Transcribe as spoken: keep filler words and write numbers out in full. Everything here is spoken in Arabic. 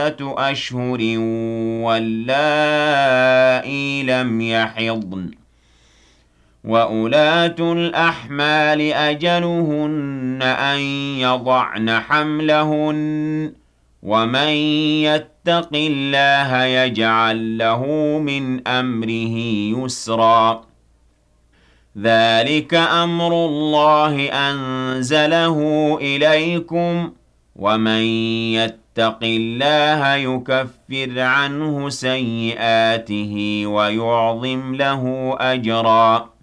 أشهر واللائي لم يحضن وأولاة الأحمال أجلهن أن يضعن حملهن ومن يتق الله يجعل له من أمره يسرا ذلك أمر الله أنزله إليكم ومن يتق الله يكفر عنه سيئاته ويعظم له أجرا